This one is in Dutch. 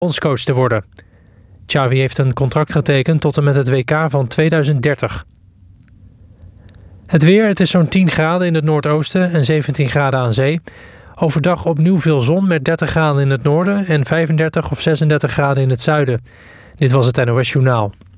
bondscoach te worden. Xavi heeft een contract getekend tot en met het WK van 2030. Het weer, het is zo'n 10 graden in het noordoosten en 17 graden aan zee. Overdag opnieuw veel zon met 30 graden in het noorden en 35 of 36 graden in het zuiden. Dit was het NOS Journaal.